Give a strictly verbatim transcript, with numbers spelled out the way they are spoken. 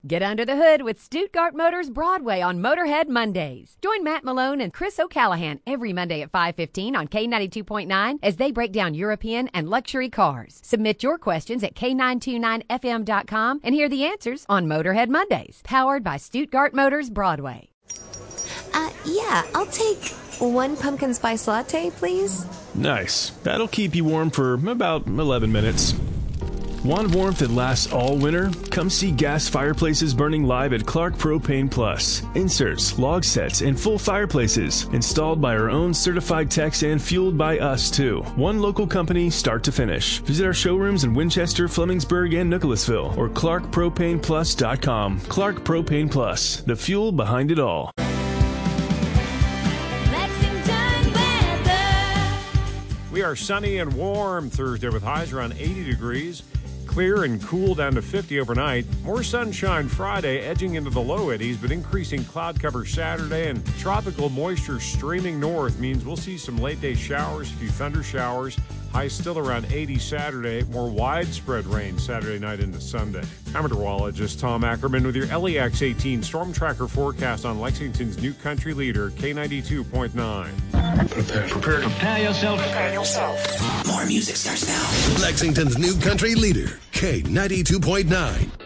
Get under the hood with Stuttgart Motors Broadway on Motorhead Mondays. Join Matt Malone and Chris O'Callahan every Monday at five fifteen on K ninety-two point nine as they break down European and luxury cars. Submit your questions at K nine two nine F M dot com and hear the answers on Motorhead Mondays, powered by Stuttgart Motors Broadway. Uh, yeah, I'll take one pumpkin spice latte, please. Nice. That'll keep you warm for about eleven minutes. Want warmth that lasts all winter? Come see gas fireplaces burning live at Clark Propane Plus. Inserts, log sets, and full fireplaces. Installed by our own certified techs and fueled by us, too. One local company, start to finish. Visit our showrooms in Winchester, Flemingsburg, and Nicholasville, or clark propane plus dot com. Clark Propane Plus, the fuel behind it all. We are sunny and warm Thursday with highs around eighty degrees. Clear and cool down to fifty overnight. More sunshine Friday, edging into the low eighties, but increasing cloud cover Saturday, and tropical moisture streaming north means we'll see some late day showers, a few thunder showers. Highs still around eighty Saturday. More widespread rain Saturday night into Sunday. I'm meteorologist Tom Ackerman with your L E X eighteen Storm Tracker forecast on Lexington's new country leader, K ninety-two point nine. Prepare, prepare, prepare yourself. Prepare yourself. More music starts now. Lexington's new country leader, K ninety-two point nine.